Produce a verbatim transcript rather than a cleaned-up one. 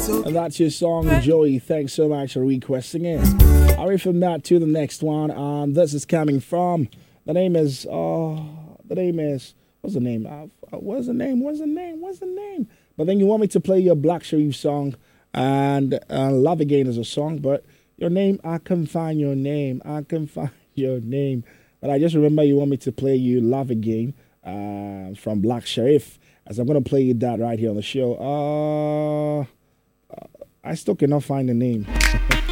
And that's your song, Joey. Thanks so much for requesting it. I'll read from that to the next one. Um, this is coming from, the name is, oh, the name is, what's the name? Uh, what's the name? What's the name? What's the name? But then you want me to play your Black Sharif song, and uh, Love Again is a song, but your name, I can find your name. I can find your name. But I just remember you want me to play you Love Again uh, from Black Sharif. As I'm going to play you that right here on the show. Uh, I still cannot find the name.